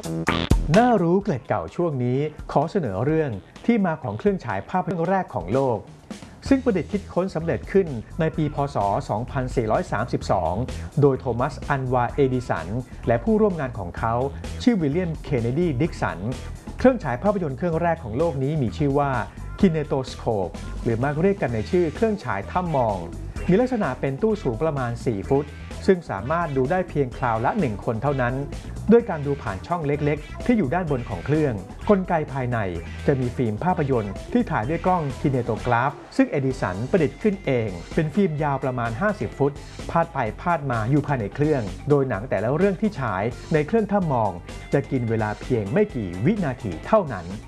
น่ารู้เกล็ดเก่าช่วงนี้ขอเสนอเรื่องที่มาของเครื่องฉายภาพยนตร์แรกของโลกซึ่งประดิษฐ์คิดค้นสำเร็จขึ้นในปีพ.ศ. 2432 โดยโทมัส อันวา เอดิสันและผู้ร่วมงานของเขาชื่อวิลเลียม เคนเนดี ดิกสันเครื่องฉายภาพยนตร์เครื่องแรกของโลกนี้มีชื่อว่า Kinetoscope หรือมักเรียกกันในชื่อเครื่องฉายถ้ำมองมีลักษณะเป็นตู้สูงประมาณ 4 ฟุตซึ่งสามารถดูได้เพียงคราวละ 1 คนเท่านั้นด้วยการดูผ่านช่องเล็กๆที่อยู่ด้านบนของเครื่องกลไกภายในจะมีฟิล์มภาพยนตร์ที่ถ่ายด้วยกล้องคีเนโตกราฟซึ่งเอดิสันประดิษฐ์ขึ้นเองเป็นฟิล์มยาวประมาณ 50 ฟุตพาดไปพาดมาอยู่ภายในเครื่องโดยหนังแต่ละเรื่องที่ฉายในเครื่องถ้ำมองจะกินเวลาเพียงไม่กี่วินาทีเท่านั้น